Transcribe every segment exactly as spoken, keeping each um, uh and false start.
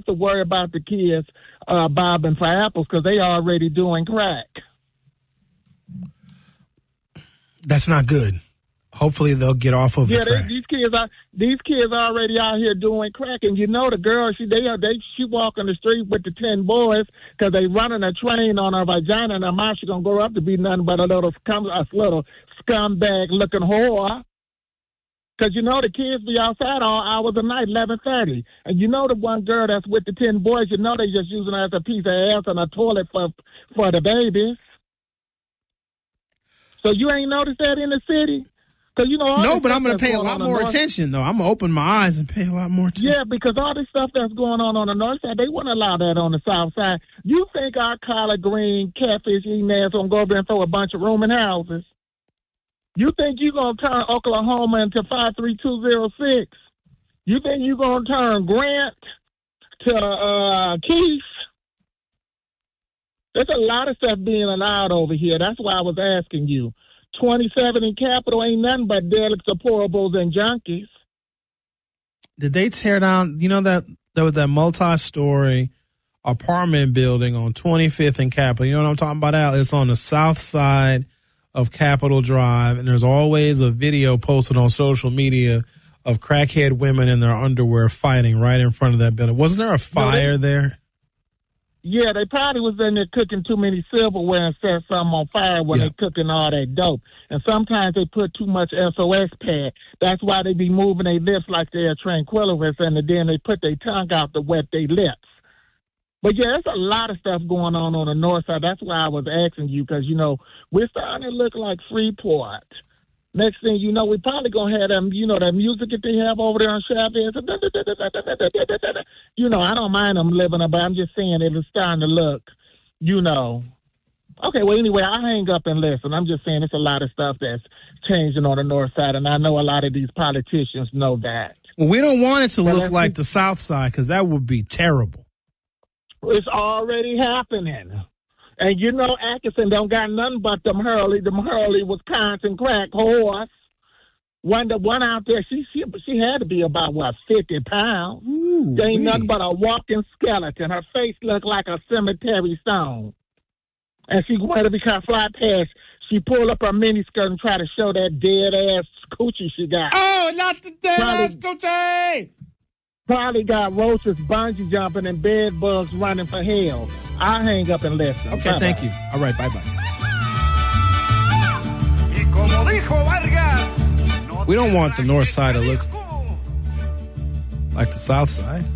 have to worry about the kids uh, bobbing for apples because they already doing crack. That's not good. Hopefully they'll get off of yeah, the crack. They, these kids are these kids are already out here doing crack, and you know the girl she they are they she walking the street with the ten boys because they running a train on her vagina, and her mouth she gonna grow up to be nothing but a little scum a little scumbag looking whore. Because you know the kids be outside all hours of the night, eleven thirty, and you know the one girl that's with the ten boys, you know they just using her as a piece of ass and a toilet for for the babies. So you ain't noticed that in the city? Cause you know, all no, but I'm going to pay a lot more attention, though. I'm going to open my eyes and pay a lot more attention. Yeah, because all this stuff that's going on on the north side, they wouldn't allow that on the south side. You think our collard green, catfish eating ass going to go over there and throw a bunch of rooming houses? You think you're going to turn Oklahoma into five three two zero six? You think you're going to turn Grant to uh, Keith? There's a lot of stuff being allowed over here. That's why I was asking you. twenty-seven in Capitol ain't nothing but derelicts, deplorables, and junkies. Did they tear down, you know, that there was that multi-story apartment building on twenty-fifth and Capitol? You know what I'm talking about, Al? It's on the south side of Capitol Drive, and there's always a video posted on social media of crackhead women in their underwear fighting right in front of that building. Wasn't there a fire no, they, there? Yeah, they probably was in there cooking too many silverware and set something on fire when yeah. they cooking all that dope. And sometimes they put too much S O S pad. That's why they be moving their lips like they're tranquilizers, and then they put their tongue out to wet their lips. But, yeah, there's a lot of stuff going on on the north side. That's why I was asking you, because, you know, we're starting to look like Freeport. Next thing you know, we probably going to have them, you know, that music that they have over there on Chavez. You know, I don't mind them living up, but I'm just saying it is starting to look, you know. Okay, well, anyway, I hang up and listen. I'm just saying it's a lot of stuff that's changing on the north side, and I know a lot of these politicians know that. Well, we don't want it to but look like the south side, because that would be terrible. It's already happening. And you know Atkinson don't got nothing but them Hurley, them Hurley, Wisconsin crack horse. One the one out there, she she she had to be about what, fifty pounds. Ooh, there ain't wee. nothing but a walking skeleton. Her face looked like a cemetery stone. And she wanted to become fly past. She pulled up her miniskirt and tried to show that dead ass coochie she got. Oh, not the dead Probably, ass coochie! Probably got roaches, bungee jumping, and bed bugs running for hell. I'll hang up and listen. Okay, Bye-bye. thank you. All right, bye-bye. We don't want the north side to look like the south side.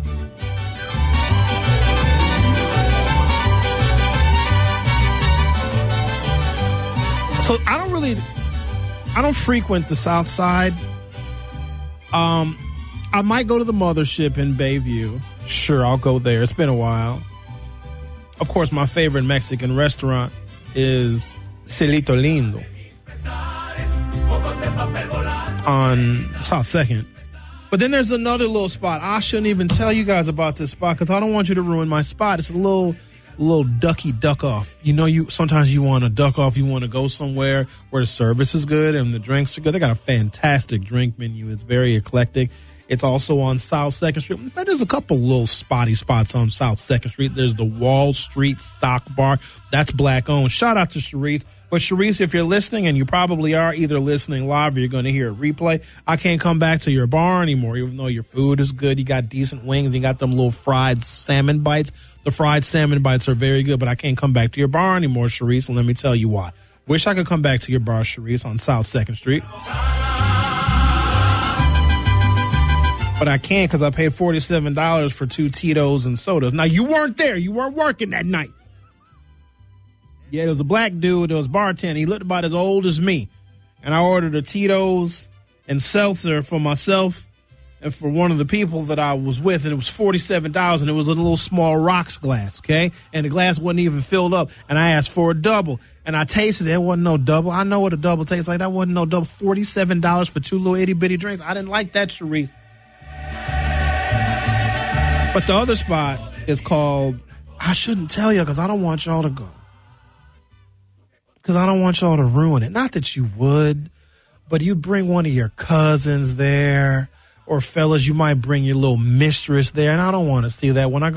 So I don't really, I don't frequent the south side. Um, I might go to the mothership in Bayview. Sure, I'll go there. It's been a while. Of course, my favorite Mexican restaurant is Celito Lindo on South second. But then there's another little spot. I shouldn't even tell you guys about this spot because I don't want you to ruin my spot. It's a little little ducky duck off. You know, you sometimes you want to duck off. You want to go somewhere where the service is good and the drinks are good. They got a fantastic drink menu. It's very eclectic. It's also on South second Street. In fact, there's a couple little spotty spots on South second Street. There's the Wall Street Stock Bar. That's black-owned. Shout out to Sharice. But, Sharice, if you're listening, and you probably are either listening live or you're going to hear a replay, I can't come back to your bar anymore, even though your food is good. You got decent wings. And you got them little fried salmon bites. The fried salmon bites are very good, but I can't come back to your bar anymore, Sharice, and let me tell you why. Wish I could come back to your bar, Sharice, on South second Street. But I can't because I paid forty-seven dollars for two Tito's and sodas. Now, you weren't there. You weren't working that night. Yeah, there was a black dude that was bartending. He looked about as old as me. And I ordered a Tito's and seltzer for myself and for one of the people that I was with. And it was forty-seven dollars, and it was a little small rocks glass, okay? And the glass wasn't even filled up. And I asked for a double. And I tasted it. It wasn't no double. I know what a double tastes like. That wasn't no double. forty-seven dollars for two little itty-bitty drinks. I didn't like that, Sharice. But the other spot is called, I shouldn't tell you because I don't want y'all to go. Because I don't want y'all to ruin it. Not that you would, but you bring one of your cousins there, or fellas, you might bring your little mistress there, and I don't want to see that when I go